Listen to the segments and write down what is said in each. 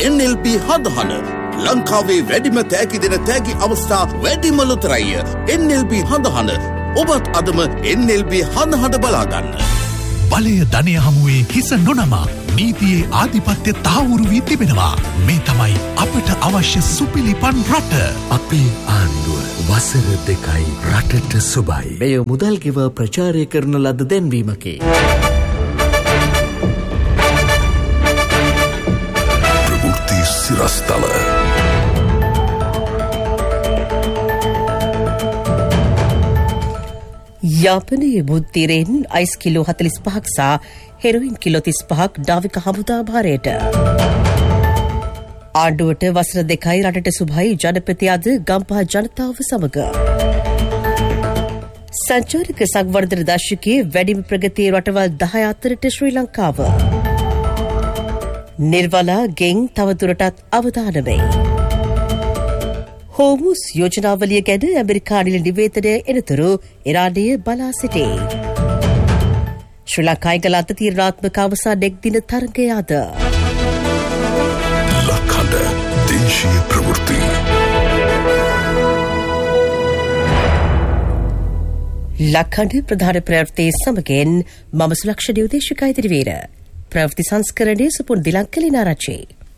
NLB හඳහන ලංකාවේ වැඩිම තෑගි දෙන තෑගි අවස්ථා වැඩිම ලොතරැය NLB හඳහන ඔබත් අදම NLB හඳහන බලාගන්න. බලය ධනය හමුවේ හිස නොනමා නීතියේ ආධිපත්‍ය තහවුරු වී තිබෙනවා. මේ තමයි අපට අවශ්‍ය සුපිලිපන් රට. අපේ ආණ්ඩුව වසර 2යි රටට සුබයි. මෙය මුදල් ගෙව ප්‍රචාරය කරන ලද දැන්වීමකි. ප්‍රවෘත්ති සිරස්තල. යාපනයේ බුද්ධිරෙන් අයිස් කිලෝ 45ක් සහ හෙරොයින් කිලෝ 35ක් නාවික හමුදා භාරයට. ආණ්ඩුවට වසර 2යි රටට සුභයි ජනපති අද ගම්පහ ජනතාව සමග. සංචාරක සංවර්ධන දශකයේ වැඩිම ප්‍රගතියේ රටවල් 10 අතරට ශ්‍රී ලංකාව. නිර්වලා ගෙන් තවදුරටත් අවධානමයි. හෝමුස් යෝජනාවලිය ගැන ඇමරිකානිල නිවේදනය එනතුරු ඉරානය බලා සිටේ. ශ්‍රී ලංකායි ගලන්ත තීරණාත්මක අවසාන එක් දින තරගයාද. ලක්හඬ දේශීය ප්‍රවෘත්ති. ලක්හඬ ප්‍රධාන ප්‍රවෘත්ති සමගින් මම සුලක්ෂණ උදේශිකා ඉදිරිවීර. ප්‍රවෘත්ති සංස්කරණයේ සුපුන් දිලංකලින ආරච්චි.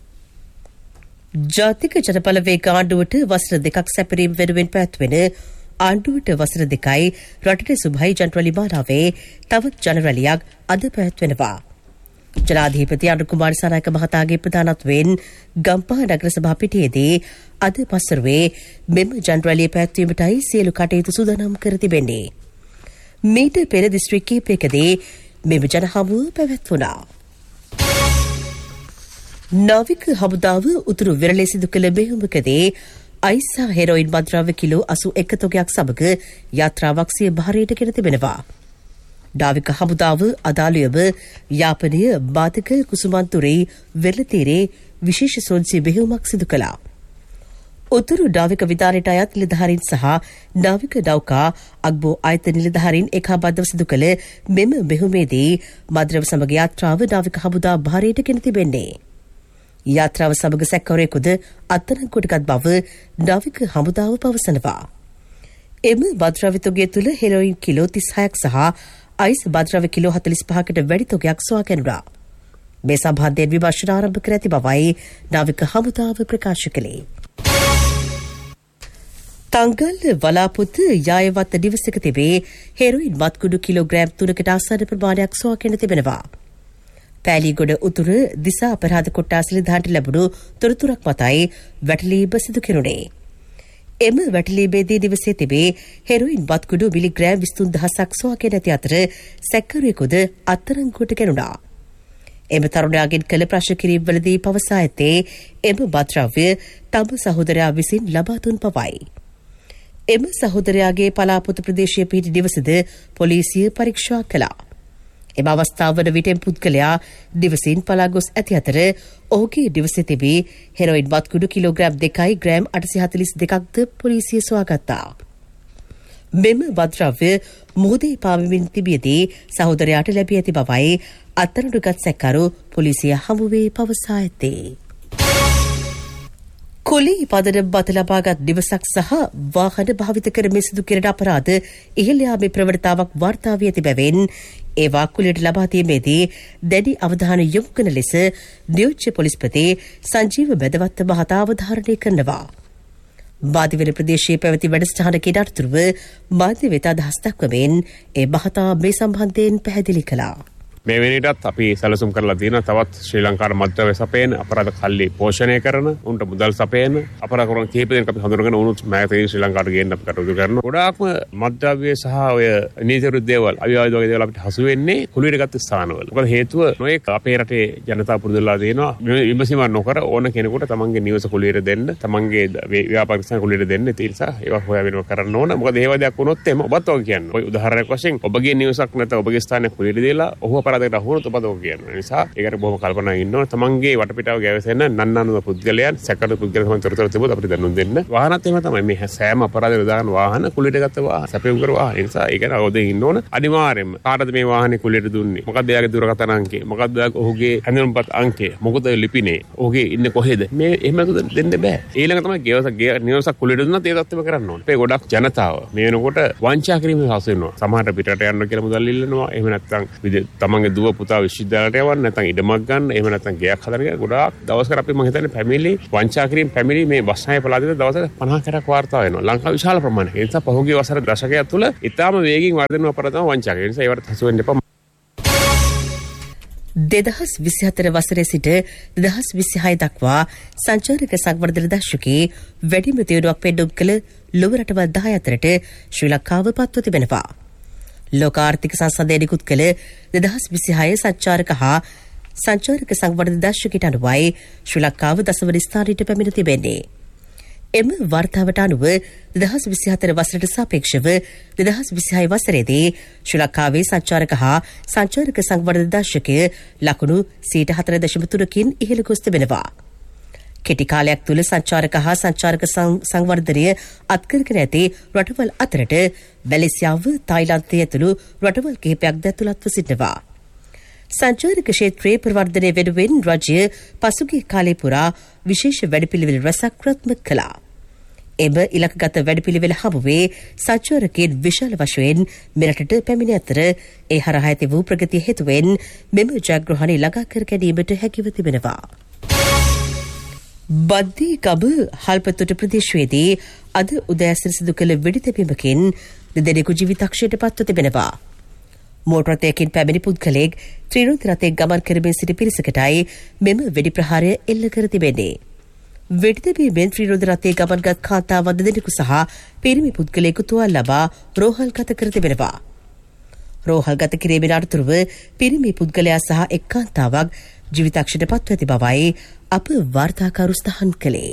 ජාතික ජනබලවේග ආණ්ඩුවට වසර 2ක් සැපරීම වෙනුවෙන් පැවැත්වෙන ආණ්ඩුවට වසර 2යි රටට සුභයි ජනරැලි මාලාවේ තවත් ජනරැලියක් අද පැවැත්වෙනවා. ජනාධිපති අනුකුමාර සනායක මහතාගේ ප්‍රධානත්වයෙන් ගම්පහ නගර සභා පිටියේදී අද පස්වරුවේ මෙම ජනරැලිය පැවැත්වීමටයි සියලු කටයුතු සූදානම් කර තිබෙන්නේ. මීට පෙර දිස්ත්‍රික් කිහිපයකදී මෙම ජනහමුව පැවැත්වුණා. නාවික හමුදාව උතුරු වෙරළේ සිදු කළ මෙහෙයුමකදී අයිස් සහ හෙරොයින් මත්ද්‍රව්‍ය කිලෝ 81 තොගයක් සමග යාත්‍රාවක් සිය භාරයට ගෙන තිබෙනවා. නාවික හමුදාව අදාළයම යාපනය බාතක කුසුමන්තුරේ වෙරළතීරේ විශේෂ සොන්සිය මෙහෙයුමක් සිදු කළා. උතුරු නාවික විධානයට අයත් නිලධාරීන් සහ නාවික නෞකා අග්බෝ ආයතන නිලධාරීන් ඒකාබද්ධව සිදු කළ මෙම මෙහෙයුමේදී මත්ද්‍රව්‍ය සමග යාත්‍රාව නාවික හමුදා භාරයට ගෙන තිබෙන්නේ. යාත්‍රාව සමග සැකකවරයෙකුද අත්අඩංගුවටගත් බව නාවික හමුදාව පවසනවා. එම මත්ද්‍රව්‍ය තොගය තුළ හෙරොයින් කිලෝ 36ක් සහ අයිස් මත්ද්‍රව්‍ය කිලෝ 45කට වැඩි තොගයක් සොයා ගැනුණා. මේ සම්බන්ධයෙන් විමර්ශන ආරම්භ කර ඇති බවයි නාවික හමුදාව ප්‍රකාශ කළේ. තංගල් වලාපොත යායවත්ත නිවසක තිබේ හෙරොයින් මත්කුඩු කිලෝග්‍රෑම් 3කට ආසන්න ප්‍රමාණයක් සොයා ගෙන තිබෙනවා. පෑලීගොඩ උතුර දිසා අපරාධ කොට්ටාස නිලධාරීන්ට ලැබුණු තොරතුරක් මතයි වැටලීම සිදු කෙරුණේ. එම වැටලීමේදී නිවසේ තිබේ හෙරොයින් මත්කුඩු මිලිග්‍රෑම් 23000ක් සොයාගෙන ඇති අතර සැකකරුවෙකුද අත්අඩංගුවට ගැනුණා. එම තරුණයාගෙන් කළ ප්‍රශ්න කිරීම්වලදී පවසා ඇත්තේ එම මත්ද්‍රව්‍ය තම සහෝදරයා විසින් ලබා දුන් බවයි. එම සහෝදරයාගේ පලාපොත ප්‍රදේශයේ පිහිටි නිවසද පොලිසිය පරීක්ෂා කළා. එම අවස්ථාවන විටෙන් පුද්ගලයා නිවසින් පලා ගොස් ඇති අතර ඔහුගේ නිවසේ තිබී හෙරොයින් මත්කුඩු කිලෝග්‍රෑම් 2යි ග්‍රෑම් 842ක්ද පොලිසිය සොයාගත්තා. මෙම මත්ද්‍රව්‍ය මුහුදේ පාවෙමින් තිබියදී සහෝදරයාට ලැබී ඇති බවයි අත්අඩංගුවටගත් සැකකරු පොලිසිය හමුවේ පවසා ඇත්තේ. කොලී පදනම් බත ලබාගත් නිවසක් සහ වාහන භාවිත කරමින් සිදු කෙරෙන අපරාධ ඉහළ යාමේ ප්‍රවණතාවක් වාර්තා වී ඇති බැවින් ඒවා කුලියට ලබා දීමේදී දැඩි අවධානය යොමු කරන ලෙස නියෝජ්‍ය පොලිස්පති සංජීව බෙදවත්ත මහතා අවධාරණය කරනවා. මාධ්‍යවේද ප්‍රදේශයේ පැවති වැඩසටහනකින් අනතුරුව මාධ්‍ය වෙත අදහස් දක්වමින් ඒ මහතා මේ සම්බන්ධයෙන් පැහැදිලි කළා. මේ වෙනටත් අපි සැලසුම් කරලා තියෙන තවත් ශ්‍රී ලංකාවේ මත්ද්‍රව්‍ය සපයන අපරාධ කල්ලි පෝෂණය කරන උන්ට මුදල් සපයන අපරාධ කරන කීප දෙනෙක් අපි හඳුනගෙන උනුත් මෑතකදී ශ්‍රී ලංකාවට ගේන්න අපි කටයුතු කරනවා. ගොඩාක්ම මත්ද්‍රව්‍ය සහ ඔය නීති විරුද්ධ දේවල් අවිවාද වගේ දේවල් අපිට හසු වෙන්නේ කුලියට ගත්ත ස්ථානවල. මොකද හේතුව නොඑක අපේ රටේ ජනතාව පුරුදුලා තියෙනවා විමසීම නොකර ඕන කෙනෙකුට තමන්ගේ නිවස කුලියට දෙන්න, තමන්ගේ ව්‍යාපාරික ස්ථාන කුලියට දෙන්න. ඒ නිසා ඒවා හොයා වෙනව කරන්න ඕන. මොකද ඒ වගේ දෙයක් වුණොත් එම ඔබත් වගේ කියන්නේ. ඔය උදාහරණයක් වශයෙන් ඔබගේ නිවසක් නැත්නම් ඔබගේ ස්ථානයක් කුලියට දීලා ඔහු අපරාධයකට අහු වුණොත් ඔබ කියනවා. ඒ නිසා ඒකට බොහොම කල්පනා ඉන්න ඕන. තමන්ගේ වටපිටාව ගැවසෙන නන්නනුව පුද්ගලයන් සැකට පුද්ගලයන් තමයි තොරතුරු තිබුත් අපිට දැනුම් දෙන්න. වාහනත් එහෙම තමයි. මේ සෑම අපරාධයකට දාන වාහන කුලියට ගත්ත වාහන සැපයුම් කර වාහන. ඒ නිසා ඒකට අවදෙන් ඉන්න ඕන. අනිවාර්යයෙන්ම කාටද මේ වාහනේ කුලියට දුන්නේ? මොකක්ද එයාගේ දුරකථන අංකය? මොකක්ද ඔහුගේ හැඳුනුම්පත් අංකය? මොකද ලිපිනේ? ඔහුගේ ඉන්නේ කොහෙද? මේ එහෙම දෙන්න බෑ. ඊළඟ තමයි නිවසක් කුලියට දුන්නත් ඒ තත්ත්වෙම කරන්න ඕනේ. අපේ ගොඩක් ජනතාව මේ වෙනකොට වංචා කිරීමේ හසු වෙනවා. සමහර පිටරට යන්න කියලා මුදල් ඉල්ලනවා. එහෙම නැත්නම් තමන්ගේ දුව පුතා විශ්වවිද්‍යාලයට යවන්න නැත්නම් ඉඩමක් ගන්න. එහෙම නැත්නම් ගෙයක් හදන්න ගොඩාක් දවස්කට අපි මම හිතන්නේ පැමිණිලි වංචා කිරීම පැමිණිලි මේ බස්නාය පළාතේ දවසකට 50 කරක් වාර්තා වෙනවා. ලංකාව විශාල ප්‍රමාණයක්. ඒ නිසා පහුගිය වසර දශකයක් තුළ ඉතාම වේගින් වර්ධනය අපරාධම වංචා කිරීම. ඒ නිසා ඒවට හසු වෙන්න එපා. 2024 වසරේ සිට 2026 දක්වා සංචාරක සංවර්ධන දශකයේ වැඩිම දියුණුවක් පෙන්නුම් කළ ලොව රටවල් 10 අතරට ශ්‍රී ලංකාව පත්ව තිබෙනවා. ලෝක ආර්ථික සංසදය නිකුත් කළ 2026 සංචාරක සංවර්ධන දශකයට අනුවයි ශ්‍රී ලංකාව දසවන ස්ථානයට පැමිණ තිබෙන්නේ. එම වාර්තාවට අනුව 2024 වසරට සාපේක්ෂව 2026 වසරේදී ශ්‍රී ලංකාවේ සංචාරක සංවර්ධන දශකය ලකුණු 4.3කින් ඉහළ ගොස් තිබෙනවා. කෙටි කාලයක් තුළ සංචාරක සංවර්ධනය අත්කරගෙන ඇති රටවල් අතරට මැලේසියාව, තායිලන්තය ඇතුළු රටවල් කිහිපයක් ඇතුළත්ව සිටිනවා. සංචාරක ක්ෂේත්‍රයේ ප්‍රවර්ධනය වෙනුවෙන් රජය පසුගිය කාලය පුරා විශේෂ වැඩපිළිවෙළ රැසක් ක්‍රියාත්මක කළා. එම ඉලක්කගත වැඩපිළිවෙළ හමුවේ සංචාරකයන් විශාල වශයෙන් මෙරටට පැමිණ අතර ඒ හරහා ඇති වූ ප්‍රගතිය හේතුවෙන් මෙම ජයග්‍රහණය ළඟා කර ගැනීමට හැකිව තිබෙනවා. බද්දීගම හල්පතොට ප්‍රදේශයේදී අද උදෑසන සිදු කළ වෙඩි තැබීමකින් දෙදෙනෙකු ජීවිතක්ෂයට පත්ව තිබෙනවා. මෝටර් රථයකින් පැමිණි පුද්ගලයෙක් ත්‍රිරෝද රථයෙන් ගමන් කරමින් සිටි පිරිසකටයි මෙම වෙඩි ප්‍රහාරය එල්ල කර තිබෙන්නේ. වෙඩි තැබීමෙන් ත්‍රිරෝද රථයේ ගමන්ගත් කාන්තාවන් දෙදෙනෙකු සහ පිරිමි පුද්ගලයෙකු තුවාල ලබා රෝහල්ගත කර තිබෙනවා. රෝහල්ගත කිරීමෙන් අනතුරුව පිරිමි පුද්ගලයා සහ එක් කාන්තාවක් ජීවිතක්ෂයට පත්ව ඇති බවයි අප වාර්තාකරු සඳහන් කළේ.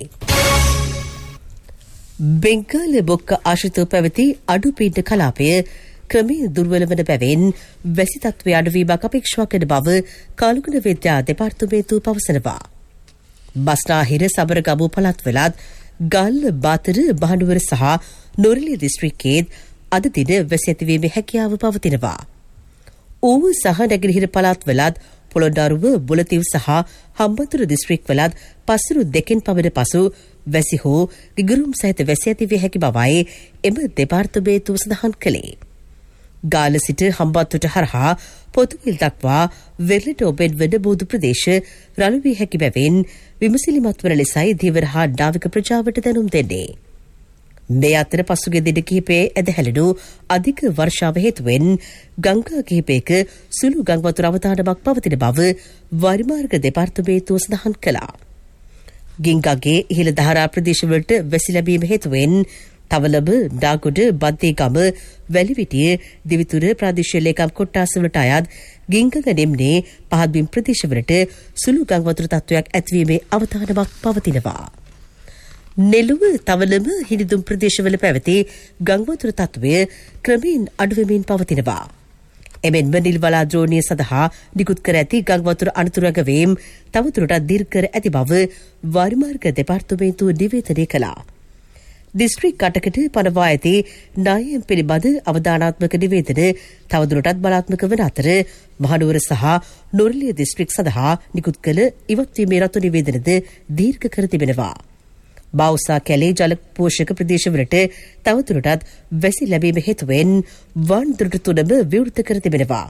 බෙන්ගාල බොක්ක ආශ්‍රිතව පැවති අඩුපීඩන කලාපය ක්‍රමයේ දුර්වල වන බැවින් වැසි තත්ත්වය අඩුවීමක් අපේක්ෂා කරන බව කාලුගුණ විද්‍යා දෙපාර්තමේන්තුව පවසනවා. බස්නාහිර සබරගමු පළාත්වලත් ගල් බාතර මහනුවර සහ නොරෙලිය දිස්ත්‍රික්කයේත් අද දින වැසි ඇතිවීමේ හැකියාව පවතිනවා. ඌව සහ නැගෙනහිර පළාත්වලත් පොළොන්නරුව, බුලතිව් සහ හම්බන්තොට දිස්ත්‍රික්වලත් පසුරු දෙකෙන් පමණ පසු වැසි හෝ ගිගුරුම් සහිත වැසි ඇතිවිය හැකි බවයි එම දෙපාර්තමේන්තුව සඳහන් කළේ. ගාල සිට හම්බන්තොට හරහා පොතුවිල් දක්වා වෙරළට ඔබෙන් වන බෝධ ප්‍රදේශ රළු වී හැකි බැවින් විමසිලිමත් වන ලෙසයි ධීවර හා නාවික ප්‍රජාවට දැනුම් දෙන්නේ. මේ අතර පසුගිය දින කිහිපයේ ඇදහැලෙනු අධික වර්ෂාව හේතුවෙන් ගංගා කිහිපයක සුළු ගංවතුර අවදානමක් පවතින බව වාරිමාර්ග දෙපාර්තමේන්තුව සඳහන් කළා. ගිංගගේ ඉහළ දහරා ප්‍රදේශවලට වැසි ලැබීම හේතුවෙන් තවලබ, නාගොඩ, බද්දේගම, වැලිවිටිය, දිවිතුර ප්‍රාදේශීය ලේකම් කොට්ටාසවලට අයත් ගිංගග නෙම්නේ පහත්බිම් ප්‍රදේශවලට සුළු ගංවතුර තත්ත්වයක් ඇතිවීමේ අවදානමක් පවතිනවා. නෙළුව තවලම හිනිදුම් ප්‍රදේශවල පැවති ගංවතුර තත්ත්වය ක්‍රමයෙන් අඩුවෙමින් පවතිනවා. එමෙන්ම නිල්වලා ද්‍රෝණිය සඳහා නිකුත් කර ඇති ගංවතුර අනතුරු ඇගවීම් තවදුරටත් දීර්ඝ කර ඇති බව වාරිමාර්ග දෙපාර්තමේන්තුව නිවේදනය කළා. දිස්ත්‍රික් 8කට පනවා ඇති නායම් පිළිබඳ අවදානාත්මක නිවේදන තවදුරටත් බලාත්මක වන අතර මහනුවර සහ නොරෙලිය දිස්ත්‍රික් සඳහා නිකුත් කළ ඉවත්වීමේ රතු නිවේදනද දීර්ඝ කර තිබෙනවා. බෞසා කැලේ ජල පෝෂක ප්‍රදේශවලට තවදුරටත් වැසි ලැබීම හේතුවෙන් වන් දොරටු තුනම විවෘත කර තිබෙනවා.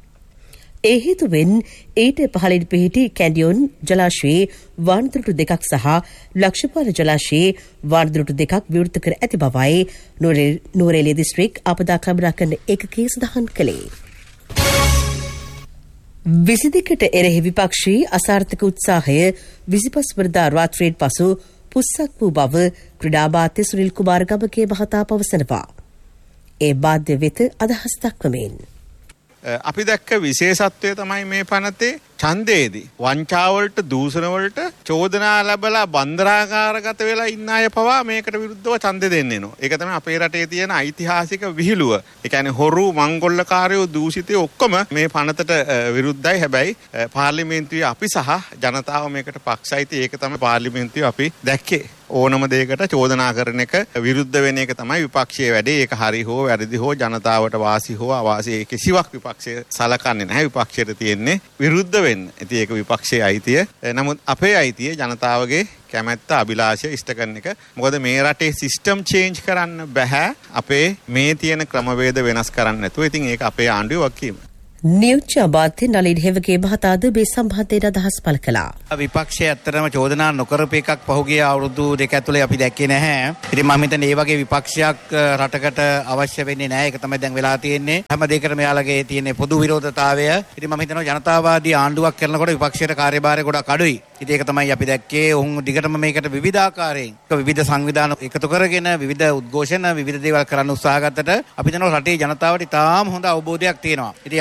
ඒ හේතුවෙන් ඊට පහළින් පිහිටි කැන්ඩියොන් ජලාශයේ වන් දොරටු දෙකක් සහ ලක්ෂපාල ජලාශයේ වන් දොරටු දෙකක් විවෘත කර ඇති බවයි නෝරෙලිය දිස්ත්‍රික් අපදා කළමනාකරන ඒකකයේ සඳහන් කළේ. 22කට එරෙහි විපක්ෂී අසාර්ථක උත්සාහය 25 වනදා රාත්‍රියෙන් පසු පුස්සක් වූ බව ක්‍රීඩා අමාත්‍ය සුනිල් කුමාර ගමගේ මහතා පවසනවා. ඒ බාධ්‍ය වෙත අදහස් දක්වමින් අපි දැක්ක විශේෂත්වය තමයි මේ පනතේ ඡන්දයේදී වංචාවලට දූෂණවලට චෝදනා ලැබලා බන්දරාගාරගත වෙලා ඉන්න අය පවා මේකට විරුද්ධව ඡන්දෙ දෙන්න එනවා. ඒක තමයි අපේ රටේ තියෙන ඓතිහාසික විහිළුව. ඒ කියන්නේ හොරු මංගොල්ලකාරයෝ දූෂිතයෝ ඔක්කොම මේ පනතට විරුද්ධයි. හැබැයි පාර්ලිමේන්තුවේ අපි සහ ජනතාව මේකට පක්ෂයිති. ඒක තමයි පාර්ලිමේන්තුවේ අපි දැක්කේ. ඕනම දෙයකට චෝදනා කරන එක විරුද්ධ වෙන එක තමයි විපක්ෂයේ වැඩේ. ඒක හරි හෝ වැරදි හෝ ජනතාවට වාසි හෝ අවාසි කිසිවක් විපක්ෂය සලකන්නේ නැහැ. විපක්ෂයට තියෙන්නේ විරුද්ධ වෙන්න. ඉතින් ඒක විපක්ෂයේ අයිතිය. නමුත් අපේ අයිතිය ජනතාවගේ කැමැත්ත අභිලාෂය ඉෂ්ට කරන එක. මොකද මේ රටේ සිස්ටම් චේන්ජ් කරන්න බෑ අපේ මේ තියෙන ක්‍රමවේද වෙනස් කරන්න නැතුව. ඉතින් ඒක අපේ ආණ්ඩුවේ වගකීම. නියුච්ච අමාත්‍ය නලින් හෙවගේ මහතාද මේ සම්බන්ධයෙන් අදහස් පළ කළා. විපක්ෂය ඇත්තටම චෝදනා නොකරපු එකක් පහුගිය අවුරුදු දෙක ඇතුලේ අපි දැක්කේ නැහැ. ඉතින් මම හිතන්නේ මේ වගේ විපක්ෂයක් රටකට අවශ්‍ය වෙන්නේ නැහැ. ඒක තමයි දැන් වෙලා තියෙන්නේ. හැම දෙයකටම යාළගේ තියෙන පොදු විරෝධතාවය. ඉතින් මම හිතනවා ජනතාවාදී ආණ්ඩුවක් කරනකොට විපක්ෂයට කාර්යභාරය ගොඩක් අඩුයි. ඉතින් ඒක තමයි අපි දැක්කේ. ඔවුන් දිගටම මේකට විවිධාකාරයෙන් විවිධ සංවිධාන එකතු කරගෙන විවිධ උද්ඝෝෂණ විවිධ දේවල් කරන්න උත්සාහ ගත්තට අපි හිතනවා රටේ ජනතාවට ඉතාම හොඳ අවබෝධයක් තියෙනවා.